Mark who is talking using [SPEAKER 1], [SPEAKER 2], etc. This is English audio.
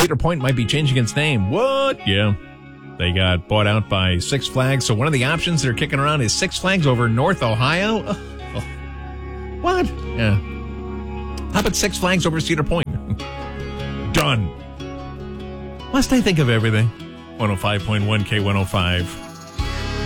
[SPEAKER 1] Cedar Point might be changing its name. What? Yeah. They got bought out by Six Flags. So one of the options they're kicking around is Six Flags over North Ohio. What? Yeah. How about Six Flags over Cedar Point? Done. Must I think of everything? 105.1 K105.